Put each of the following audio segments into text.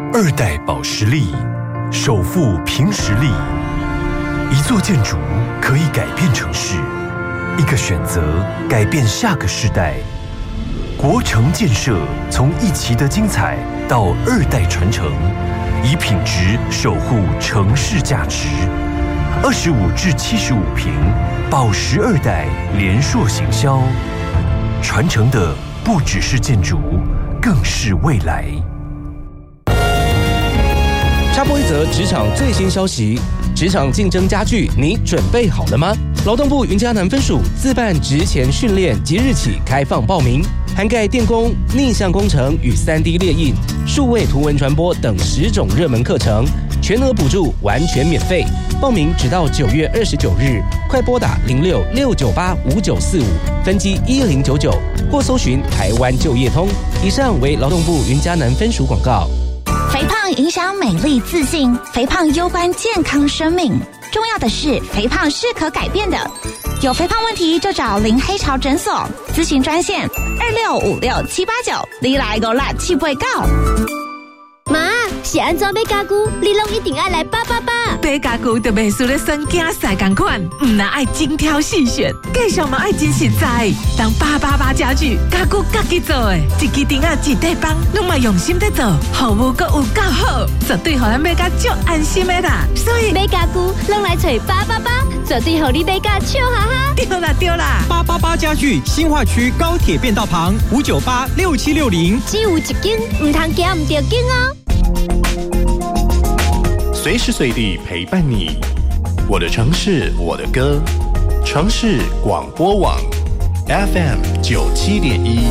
二代保实力，首富凭实力。一座建筑可以改变城市，一个选择改变下个世代。国城建设从一期的精彩到二代传承，以品质守护城市价值。25至75坪，保实二代联硕行销，传承的不只是建筑，更是未来。 插播一则职场最新消息：职场竞争加剧，你准备好了吗？劳动部云嘉南分署自办职前训练即日起开放报名，涵盖电工、逆向工程与3D 列印、数位图文传播等10种热门课程，全额补助，完全免费。报名直到9月29日，快拨打06-698-5945，分机1099，或搜寻台湾就业通。以上为劳动部云嘉南分署广告。 肥胖影响美丽自信，肥胖攸关健康生命。重要的是，肥胖是可改变的。有肥胖问题就找林黑潮诊所，咨询专线2656-789，你来56789。 妈，是安怎买家具，你拢一定要来888。 买家具就袂输咧选囝婿同款，唔能爱精挑细选，继续嘛爱真实在。当888家具，家具家己做的，一支钉仔一块板，拢嘛用心在做，服务阁有够好，绝对互咱买甲足安心的啦。所以买家具拢来找888，绝对互你买甲笑哈哈。 对啦 ，888家具新化区高铁变道旁5986760， 只有一间，唔通惊唔着紧哦。 随时随地陪伴你，我的城市，我的歌，城市广播网 FM97.1。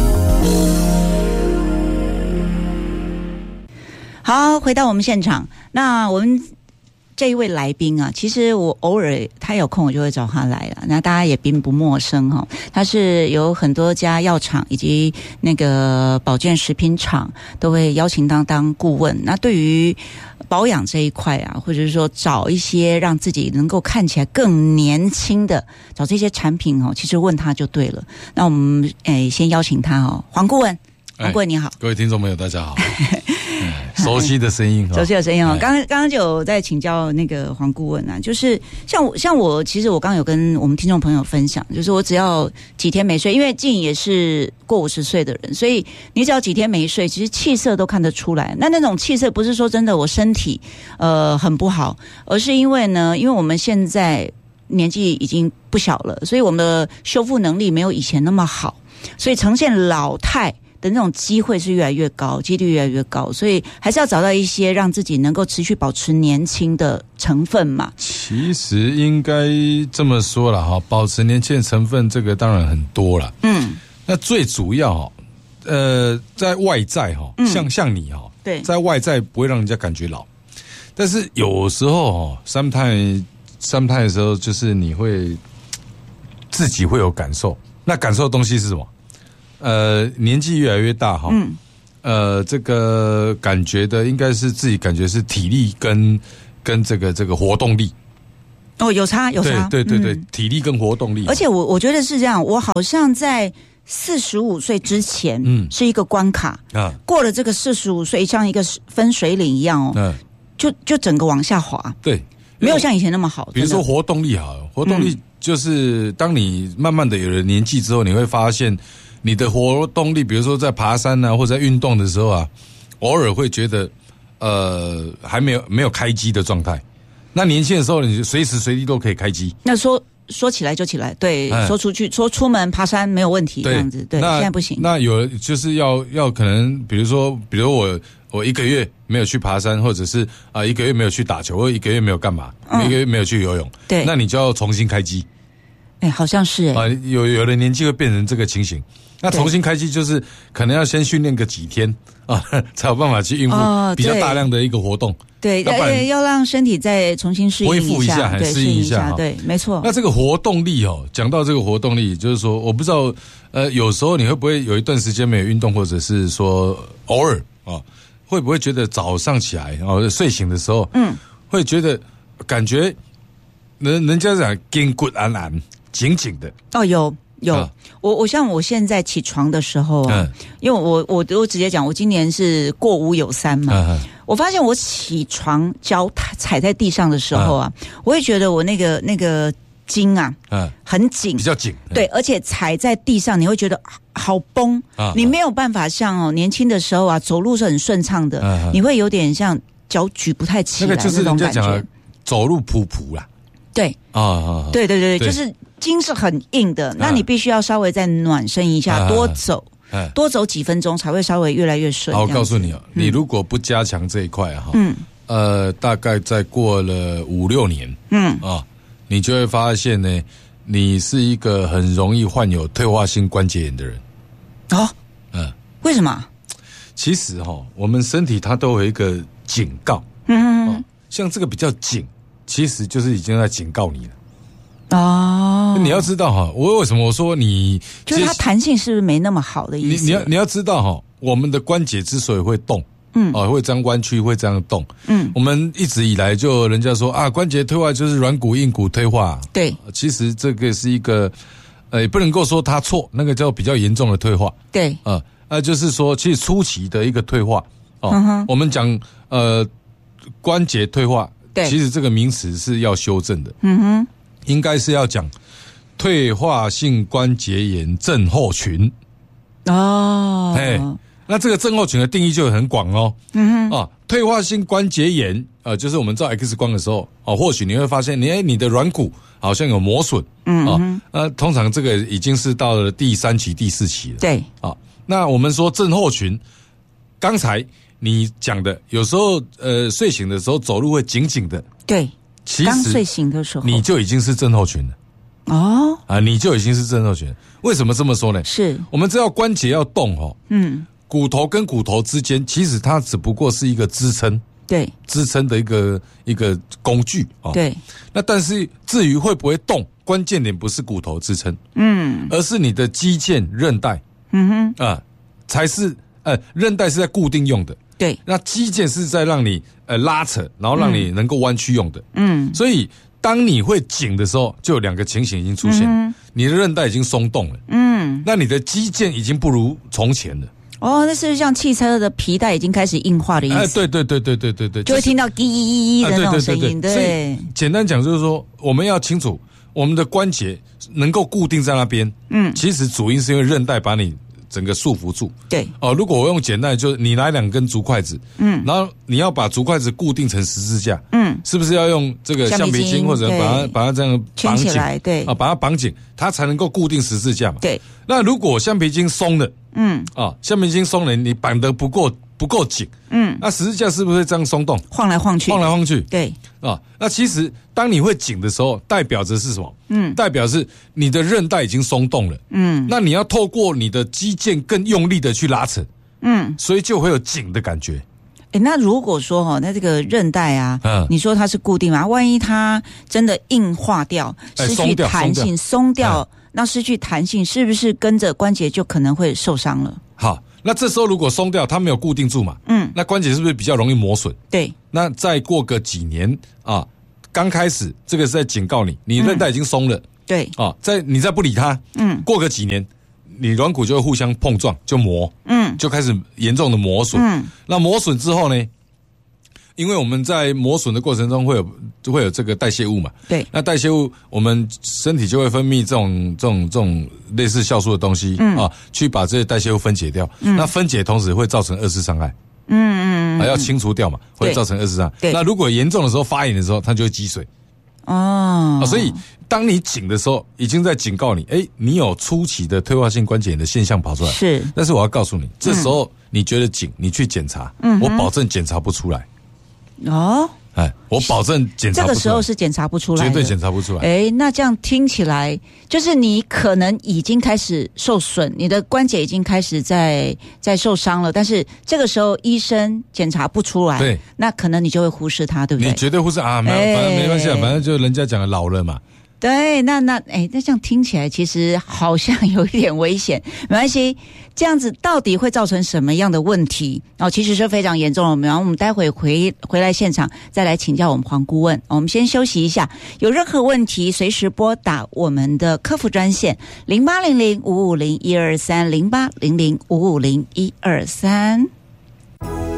好，回到我们现场，那我们这一位来宾啊，其实我偶尔他有空我就会找他来了，那大家也并不陌生哈。他是有很多家药厂以及那个保健食品厂都会邀请当顾问。那对于保养这一块啊，或者是说找一些让自己能够看起来更年轻的，找这些产品哦，其实问他就对了。那我们先邀请他哦，黄顾问。黄顾问你好， 各位听众朋友大家好。熟悉的声音， 熟悉的声音哦。刚刚就有在请教那个黄顾问啊，就是像我，其实我刚刚有跟我们听众朋友分享，就是我只要几天没睡，因为静也是过50岁的人，所以你只要几天没睡，其实气色都看得出来。那种气色不是说真的我身体很不好，而是因为呢，因为我们现在年纪已经不小了，所以我们的修复能力没有以前那么好，所以呈现老态的那种机会是越来越高，几率越来越高，所以还是要找到一些让自己能够持续保持年轻的成分嘛。 其实应该这么说啦哈，保持年轻的成分这个当然很多啦。那最主要在外在哈，像你哈，对，在外在不会让人家感觉老，但是有时候哈 sometimes 的时候，就是你会自己会有感受，那感受的东西是什么？年纪越来越大哈，这个感觉的应该是自己感觉是体力跟这个活动力。 哦，有差。 对，体力跟活动力。 而且我觉得是这样，我好像在45岁之前，是一个关卡，过了这个45岁，像一个分水岭一样哦，就整个往下滑。对，没有像以前那么好。 比如说活动力好了，活动力就是当你慢慢的有了年纪之后，你会发现。你的活动力，比如说在爬山啊，或者在运动的时候啊，偶尔会觉得还没有开机的状态。那年轻的时候，你随时随地都可以开机。 那说起来就起来，对，说出门爬山没有问题，这样子，对，现在不行。 那有就是要可能，比如我1个月没有去爬山，或者是1个月没有去打球，或1个月没有干嘛，1个月没有去游泳，对，那你就要重新开机。 好像是有的年纪会变成这个情形。那重新开机就是可能要先训练个几天啊，才有办法去应付比较大量的一个活动。对， 要让身体再重新适应恢复一下，还适应一下。 对，没错。 那这个活动力讲到这个活动力，就是说，我不知道有时候你会不会有一段时间没有运动，或者是说偶尔会不会觉得早上起来睡醒的时候，会觉得感觉人家讲筋骨安安紧紧的。 有。 有，我像我现在起床的时候啊，因为我直接讲，我今年是过5有3嘛，我发现我起床脚踩在地上的时候啊，我会觉得我那个筋啊，很紧，比较紧， 对，而且踩在地上你会觉得好崩，你没有办法像年轻的时候啊，走路是很顺畅的，你会有点像脚举不太起来那种感觉，那个就是人家讲的走路噗噗啦， 对对，就是筋是很硬的，那你必须要稍微再暖身一下，多走几分钟才会稍微越来越顺。 好，我告诉你你如果不加强这一块大概再过了5-6年，你就会发现呢，你是一个很容易患有退化性关节炎的人。 为什么？ 其实我们身体它都有一个警告，像这个比较紧，其实就是已经在警告你了。你要知道我为什么我说你就是它弹性是不是没那么好的意思？ 你要知道我们的关节之所以会动，会这样弯曲，会这样动，我们一直以来就人家说关节退化就是软骨硬骨退化，对，其实这个是一个也不能够说它错，那个叫比较严重的退化，对，就是说其实初期的一个退化我们讲关节退化，其实这个名词是要修正的，应该是要讲退化性关节炎症候群。那这个症候群的定义就很广退化性关节炎就是我们照 X 光的时候或许你会发现你的软骨好像有磨损，通常这个已经是到了第3期第4期了，对，那我们说症候群，刚才你讲的有时候睡醒的时候走路会紧紧的，对，其实刚睡醒的时候你就已经是症候群了，你就已经是症候群。为什么这么说呢？是我们知道关节要动骨头跟骨头之间其实它只不过是一个支撑，对，支撑的一个工具对。那但是至于会不会动，关键点不是骨头支撑，而是你的肌腱韧带，才是韧带是在固定用的，对，那肌腱是在让你拉扯，然后让你能够弯曲用的，所以当你会紧的时候，就有2个情形已经出现，你的韧带已经松动了，那你的肌腱已经不如从前了。那是像汽车的皮带已经开始硬化的意思。对，就会听到滴滴的那种声音。对，所以简单讲就是说，我们要清楚我们的关节能够固定在那边，其实主因是因为韧带把你整个束缚住。对，如果我用简单的，就是你拿2根竹筷子，然后你要把竹筷子固定成十字架，是不是要用这个橡皮筋或者把它这样绑紧？对，把它绑紧，它才能够固定十字架嘛。对，那如果橡皮筋松了，橡皮筋松了，你绑得不够紧，那十字架是不是这样松动？晃来晃去。对，那其实当你会紧的时候，代表着是什么？代表是你的韧带已经松动了，那你要透过你的肌腱更用力的去拉扯，所以就会有紧的感觉。那如果说那这个韧带啊，你说它是固定嘛？万一它真的硬化掉，失去弹性，松掉，那失去弹性，是不是跟着关节就可能会受伤了？好，那这时候如果松掉，它没有固定住嘛，那关节是不是比较容易磨损？对，那再过个几年刚开始这个是在警告你韧带已经松了，对，你再不理它，过个几年。你软骨就会互相碰撞，就磨，就开始严重的磨损。那磨损之后呢？因为我们在磨损的过程中会有这个代谢物嘛，对，那代谢物我们身体就会分泌这种类似酵素的东西去把这些代谢物分解掉。那分解同时会造成2次伤害，要清除掉嘛，会造成2次伤害。那如果严重的时候发炎的时候，它就会积水。所以当你紧的时候，已经在警告你，你有初期的退化性关节炎的现象跑出来。是，但是我要告诉你，这时候你觉得紧，你去检查，我保证检查不出来。我保证检查不出来。这个时候是检查不出来的，绝对检查不出来。那这样听起来，就是你可能已经开始受损，你的关节已经开始在受伤了，但是这个时候医生检查不出来，对，那可能你就会忽视它，对不对？你绝对忽视反正没关系反正就人家讲的老了嘛， 对，那这样听起来其实好像有一点危险，没关系。这样子到底会造成什么样的问题？其实是非常严重的。然后我们待会回来现场再来请教我们黄顾问。我们先休息一下，有任何问题随时拨打我们的客服专线0800550123 0800550123。